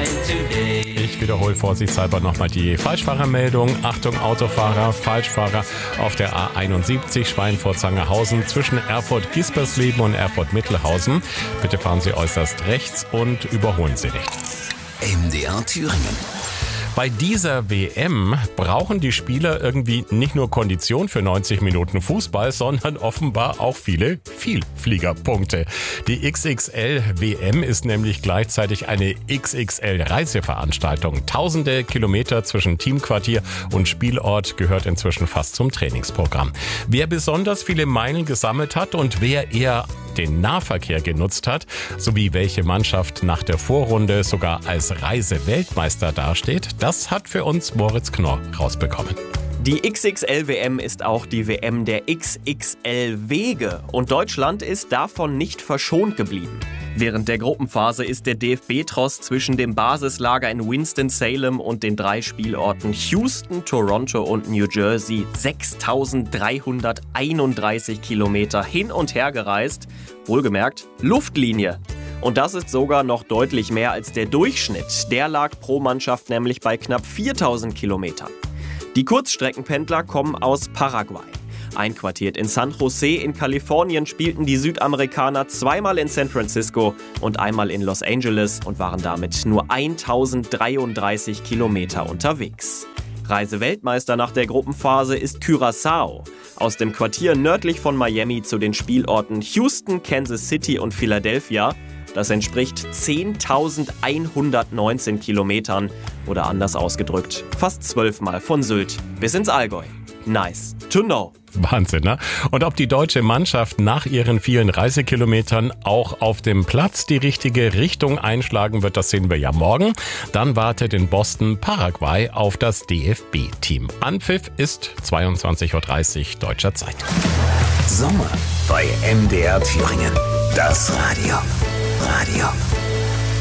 Ich wiederhole vorsichtshalber nochmal die Falschfahrermeldung. Achtung Autofahrer, Falschfahrer auf der A71 Schweinfurt-Sangerhausen zwischen Erfurt-Gispersleben und Erfurt-Mittelhausen. Bitte fahren Sie äußerst rechts und überholen Sie nicht. MDR Thüringen. Bei dieser WM brauchen die Spieler irgendwie nicht nur Kondition für 90 Minuten Fußball, sondern offenbar auch viele Vielfliegerpunkte. Die XXL-WM ist nämlich gleichzeitig eine XXL-Reiseveranstaltung. Tausende Kilometer zwischen Teamquartier und Spielort gehört inzwischen fast zum Trainingsprogramm. Wer besonders viele Meilen gesammelt hat und wer eher den Nahverkehr genutzt hat, sowie welche Mannschaft nach der Vorrunde sogar als Reiseweltmeister dasteht, das hat für uns Moritz Knorr rausbekommen. Die XXL-WM ist auch die WM der XXL-Wege und Deutschland ist davon nicht verschont geblieben. Während der Gruppenphase ist der DFB-Tross zwischen dem Basislager in Winston-Salem und den 3 Spielorten Houston, Toronto und New Jersey 6.331 Kilometer hin und her gereist. Wohlgemerkt, Luftlinie. Und das ist sogar noch deutlich mehr als der Durchschnitt. Der lag pro Mannschaft nämlich bei knapp 4.000 Kilometern. Die Kurzstreckenpendler kommen aus Paraguay. Einquartiert in San Jose in Kalifornien spielten die Südamerikaner zweimal in San Francisco und einmal in Los Angeles und waren damit nur 1033 Kilometer unterwegs. Reiseweltmeister nach der Gruppenphase ist Curaçao. Aus dem Quartier nördlich von Miami zu den Spielorten Houston, Kansas City und Philadelphia. Das entspricht 10.119 Kilometern oder anders ausgedrückt, fast 12-mal von Sylt bis ins Allgäu. Nice to know. Wahnsinn, ne? Und ob die deutsche Mannschaft nach ihren vielen Reisekilometern auch auf dem Platz die richtige Richtung einschlagen wird, das sehen wir ja morgen. Dann wartet in Boston Paraguay auf das DFB-Team. Anpfiff ist 22.30 Uhr deutscher Zeit. Sommer bei MDR Thüringen. Das Radio.